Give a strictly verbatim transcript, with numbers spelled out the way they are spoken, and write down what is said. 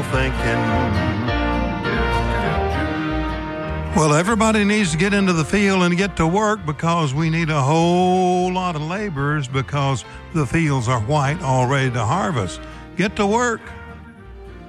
wishful thinking. Well, everybody needs to get into the field and get to work because we need a whole lot of laborers because the fields are white, all ready to harvest. Get to work.